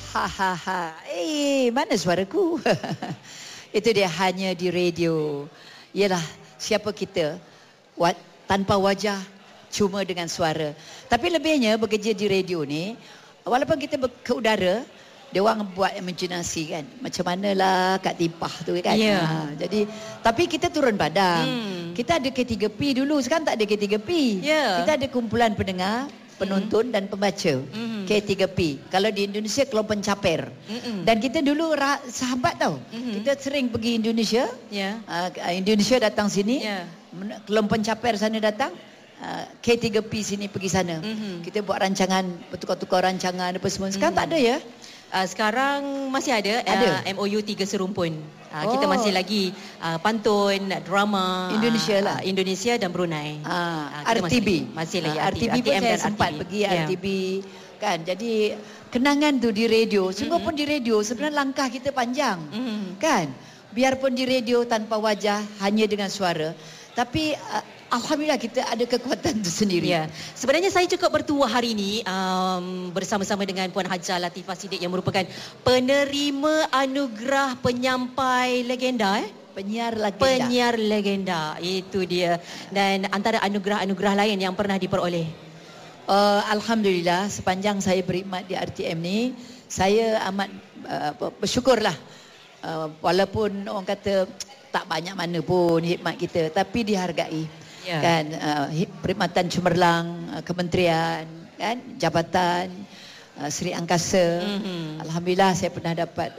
Ha ha ha. Mana suaraku? Itu dia hanya di radio. Yalah, siapa kita? Tanpa wajah, cuma dengan suara. Tapi lebihnya bekerja di radio ni, walaupun kita ke udara, dia orang buat imaginasi kan. Macam manalah kat Tipah tu kan. Yeah. Jadi, tapi kita turun padang. Kita ada K3P dulu, sekarang tak ada K3P. Yeah. Kita ada kumpulan pendengar, penonton dan pembaca. K3P. Kalau di Indonesia kelompok pencaper. Dan kita dulu sahabat tau. Kita sering pergi Indonesia. Indonesia datang sini. Kelompok pencaper sana datang. K3P sini pergi sana. Kita buat rancangan, bertukar-tukar rancangan apa semua. Sekarang tak ada ya? Sekarang masih ada, MOU 3 serumpun. Kita masih lagi pantun, drama Indonesia lah. Indonesia dan Brunei. RTB masih lagi RTB pun saya sempat pergi RTB kan. Jadi kenangan tu di radio. Sungguh pun di radio sebenarnya langkah kita panjang. Kan? Biarpun di radio tanpa wajah, hanya dengan suara. Tapi alhamdulillah kita ada kekuatan itu sendiri. Ya. Sebenarnya saya cukup bertuah hari ini bersama-sama dengan Puan Hajah Latifah Siddiq yang merupakan penerima anugerah penyampai legenda. Penyiar legenda. Itu dia. Dan antara anugerah-anugerah lain yang pernah diperoleh. Alhamdulillah sepanjang saya berkhidmat di RTM ni, saya amat bersyukurlah. Walaupun orang kata tak banyak mana pun khidmat kita, tapi dihargai. Kan, perkhidmatan cemerlang, kementerian, kan, jabatan, Seri Angkasa. Alhamdulillah saya pernah dapat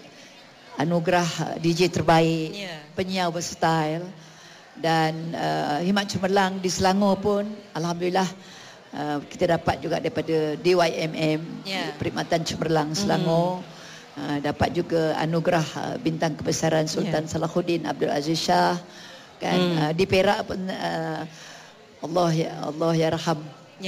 anugerah DJ terbaik, penyiar versatile. Dan khidmat cemerlang di Selangor pun alhamdulillah kita dapat juga daripada DYMM, perkhidmatan cemerlang Selangor. Dapat juga anugerah bintang kebesaran Sultan Salahuddin Abdul Aziz Shah kan. Di Perak pun Allah ya raham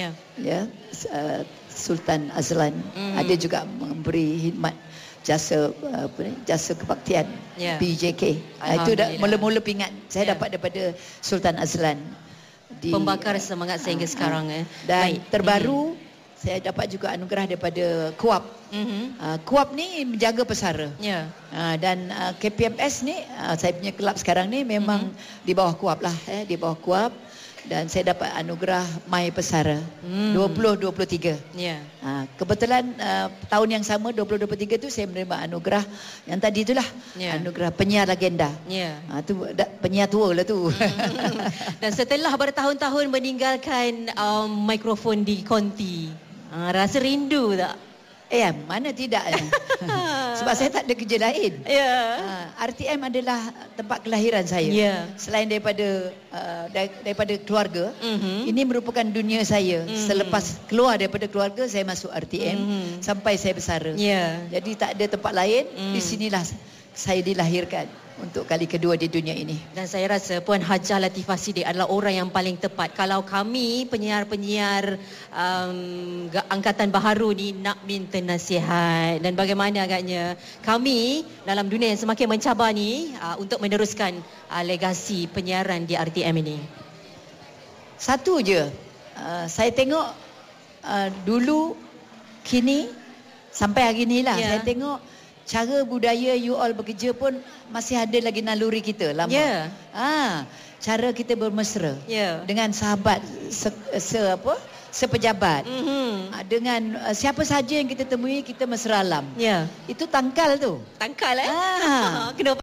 Sultan Azlan ada juga memberi khidmat jasa jasa kebaktian PJK. Itu dah mula-mula pingat saya dapat daripada Sultan Azlan pembakar semangat sehingga sekarang. Dan terbaru saya dapat juga anugerah daripada KUAP. KUAP ni menjaga pesara. Dan KPMS ni, saya punya kelab sekarang ni memang di bawah KUAP lah. Di bawah KUAP. Dan saya dapat anugerah My Pesara 2023. Kebetulan tahun yang sama 2023 tu saya menerima anugerah yang tadi itulah, anugerah penyiar legenda. Tu penyiar tua lah tu. Dan setelah bertahun-tahun meninggalkan mikrofon di Konti, rasa rindu tak? Mana tidak. Sebab saya tak ada kerja lain. RTM adalah tempat kelahiran saya. Selain daripada keluarga, ini merupakan dunia saya. Selepas keluar daripada keluarga, saya masuk RTM sampai saya bersara. Jadi tak ada tempat lain. Di sinilah saya dilahirkan untuk kali kedua di dunia ini. Dan saya rasa Puan Hajah Latifah Siddiq adalah orang yang paling tepat. Kalau kami penyiar-penyiar angkatan baharu ni nak minta nasihat dan bagaimana agaknya kami dalam dunia yang semakin mencabar ni untuk meneruskan legasi penyiaran di RTM ini. Satu je, saya tengok dulu, kini, sampai hari ni lah, saya tengok cara budaya you all bekerja pun masih ada lagi naluri kita lama. Cara kita bermesra dengan sahabat sepejabat. Dengan siapa saja yang kita temui, kita mesra alam. Itu tangkal tu. Tangkal kenapa?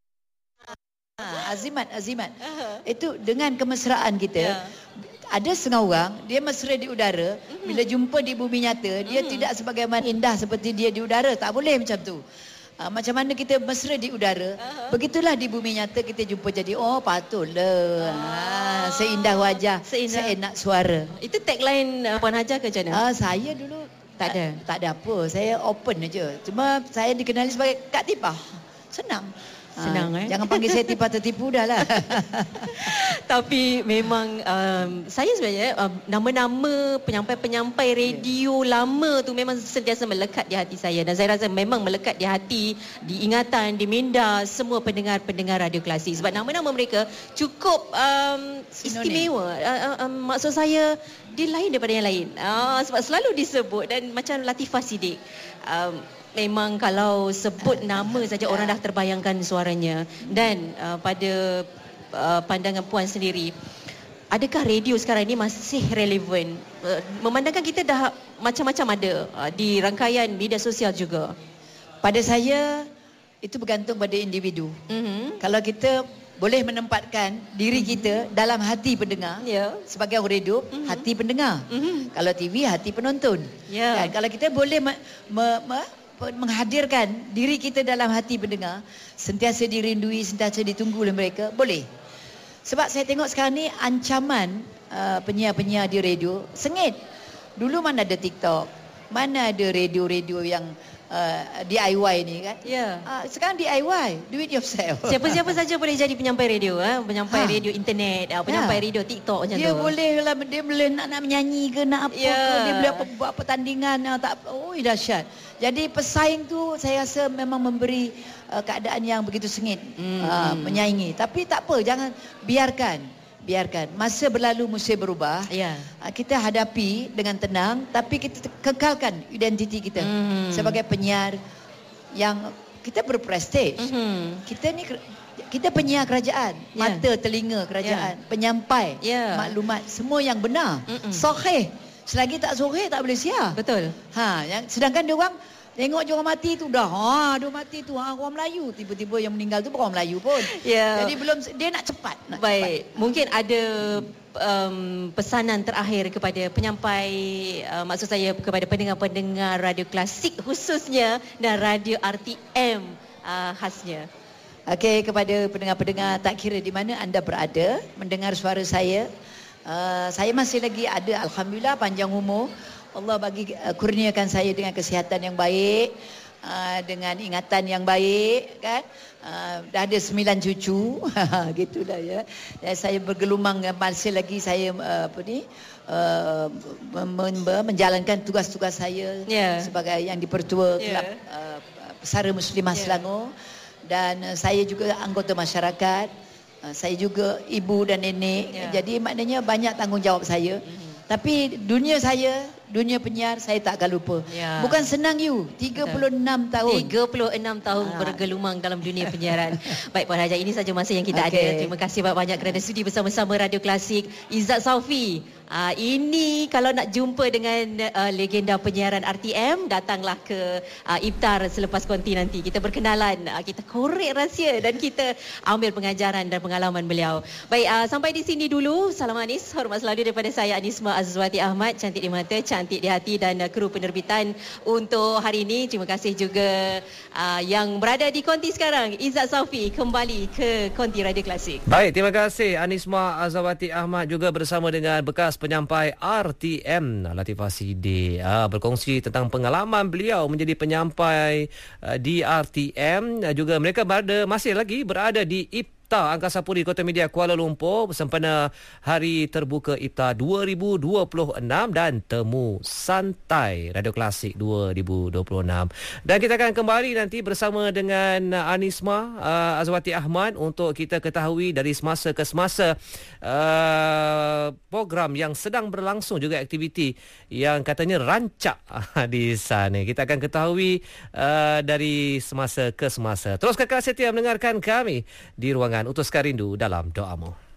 Azimat. Itu dengan kemesraan kita. Ada setengah orang, dia mesra di udara, bila jumpa di bumi nyata, dia tidak sebagaimana indah seperti dia di udara. Tak boleh macam tu. Macam mana kita mesra di udara, begitulah di bumi nyata kita jumpa jadi, patutlah. Seindah wajah, seenak suara. Itu tagline Puan Hajah ke macam mana? Saya dulu tak ada apa. Saya open aja. Cuma saya dikenali sebagai Kak Tipah. Senang. Jangan panggil saya Tipah tertipu dah lah. Tapi memang saya sebenarnya nama-nama penyampai-penyampai radio lama tu memang sentiasa melekat di hati saya. Dan saya rasa memang melekat di hati, di ingatan, di minda semua pendengar-pendengar radio klasik. Sebab nama-nama mereka cukup istimewa. Maksud saya dia lain daripada yang lain. Sebab selalu disebut dan macam Latifah Siddiq. Memang kalau sebut nama saja orang dah terbayangkan suaranya. Dan pada pandangan puan sendiri, adakah radio sekarang ini masih relevan? Memandangkan kita dah macam-macam ada di rangkaian media sosial juga. Pada saya, itu bergantung pada individu. Kalau kita boleh menempatkan diri kita dalam hati pendengar, sebagai orang radio, hati pendengar. Kalau TV, hati penonton. Kan? Kalau kita boleh menghadirkan diri kita dalam hati pendengar, sentiasa dirindui, sentiasa ditunggu oleh mereka, boleh. Sebab saya tengok sekarang ni ancaman penyiar-penyiar di radio sengit. Dulu mana ada TikTok, mana ada radio-radio yang DIY ni kan. Sekarang DIY, do it yourself. Siapa-siapa saja boleh jadi penyampai radio, penyampai radio internet, penyampai radio TikTok macam tu. Dia boleh lah, dia boleh nak menyanyi ke, nak apa ke, dia boleh buat pertandingan, dahsyat. Jadi pesaing tu saya rasa memang memberi keadaan yang begitu sengit, menyaingi. Tapi tak apa, jangan biarkan. Masa berlalu, musim berubah. Kita hadapi dengan tenang, tapi kita kekalkan identiti kita sebagai penyiar yang kita berprestij. Kita penyiar kerajaan, mata telinga kerajaan, penyampai maklumat semua yang benar, sahih. Selagi tak sahih tak boleh siar. Betul. Sedangkan dia orang tengok je orang mati tu dah. Dia mati tu orang Melayu. Tiba-tiba yang meninggal tu bukan orang Melayu pun. Jadi belum, dia nak cepat. Baik. Mungkin ada pesanan terakhir kepada penyampai, maksud saya kepada pendengar-pendengar radio klasik khususnya dan radio RTM khasnya. Okey, kepada pendengar-pendengar, tak kira di mana anda berada mendengar suara saya. Saya masih lagi ada, alhamdulillah, panjang umur. Allah bagi kurniakan saya dengan kesihatan yang baik, dengan ingatan yang baik, kan. Dah ada 9 cucu. Gitulah ya. Dan saya bergelumang masih lagi saya menjalankan tugas-tugas saya sebagai yang dipertua Kelab Pesara Muslimah Selangor, dan saya juga anggota masyarakat. Saya juga ibu dan nenek. Jadi maknanya banyak tanggungjawab saya. Tapi dunia penyiar saya tak akan lupa. Bukan senang 36 tahun. 36 tahun bergelumang dalam dunia penyiaran. Baik Puan Hajah, ini saja masa yang kita ada. Terima kasih banyak kerana sudi bersama-sama Radio Klasik. Izzat Saufi. Ini kalau nak jumpa dengan legenda penyiaran RTM, datanglah ke iftar selepas konti nanti. Kita berkenalan, kita korek rahsia dan kita ambil pengajaran dan pengalaman beliau. Baik, sampai di sini dulu. Salam manis, hormat selalu daripada saya Anisma Azwati Ahmad. Cantik di mata, cantik di hati, dan kru penerbitan untuk hari ini. Terima kasih juga yang berada di konti sekarang. Izzat Saufi kembali ke konti Radio Klasik. Baik, terima kasih Anisma Azwati Ahmad juga bersama dengan bekas penyampai RTM Latifah Siddiq berkongsi tentang pengalaman beliau menjadi penyampai di RTM. Juga mereka masih lagi berada di Iftar Angkasa Puri Kota Media Kuala Lumpur sempena Hari Terbuka Iftar 2026 dan Temu Santai Radio Klasik 2026. Dan kita akan kembali nanti bersama dengan Anisma Azwati Ahmad untuk kita ketahui dari semasa ke semasa program yang sedang berlangsung, juga aktiviti yang katanya rancak di sana. Kita akan ketahui dari semasa ke semasa. Terus kekal setia mendengarkan kami di ruangan Utuskan Rindu dalam Doamu.